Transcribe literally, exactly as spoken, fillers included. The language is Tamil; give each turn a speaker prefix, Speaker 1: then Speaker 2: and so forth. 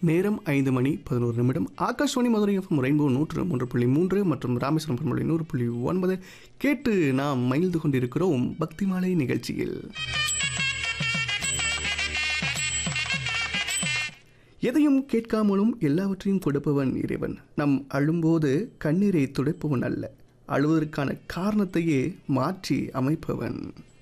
Speaker 1: நேரம் ஐந்து மணி பதினோரு நிமிடம். ஆகாஷ்வாணி மதுரை எஃப்எம் ரெயின்போ நூற்று மூன்று புள்ளி மூன்று மற்றும் ராமேஸ்வரம் பண்பலை நூறு புள்ளி ஒன்பது கேட்டு நாம் மகிழ்ந்து கொண்டிருக்கிறோம் பக்தி மாலை நிகழ்ச்சியில். எதையும் கேட்காமலும் எல்லாவற்றையும் கொடுப்பவன் இறைவன். நம் அழும்போது கண்ணீரை துடைப்பவன் அல்ல, அழுவதற்கான காரணத்தையே மாற்றி அமைப்பவன்.